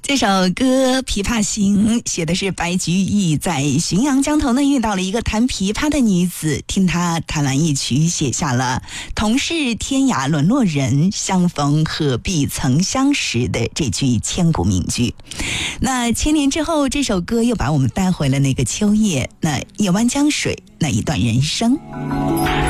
这首歌《琵琶行》写的是白居易在浔阳江头呢遇到了一个弹琵琶的女子，听她弹完一曲，写下了同是天涯沦落人，相逢何必曾相识的这句千古名句。那千年之后，这首歌又把我们带回了那个秋夜，那夜湾江水，那一段人生。